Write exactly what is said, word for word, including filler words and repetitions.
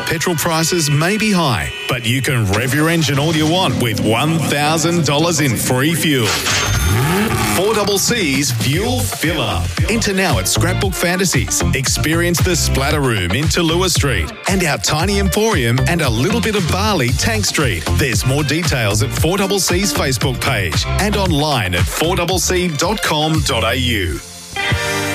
Petrol prices may be high, but you can rev your engine all you want with one thousand dollars in free fuel. four C C's Fuel Fill Up. Enter now at Scrapbook Fantasies. Experience the Splatter Room in Tallulah Street and our Tiny Emporium and a little bit of Bali, Tank Street. There's more details at four C C's Facebook page and online at four c c dot com dot a u.